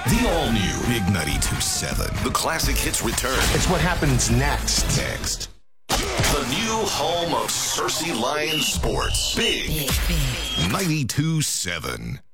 The all-new Big 92.7. The classic hits return. It's what happens next. The new home of Cersei Lions sports. Big 92.7.